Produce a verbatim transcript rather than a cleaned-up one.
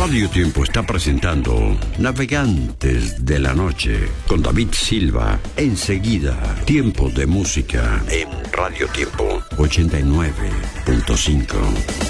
Radio Tiempo está presentando Navegantes de la Noche con David Silva. Enseguida, Tiempo de Música en Radio Tiempo ochenta y nueve punto cinco.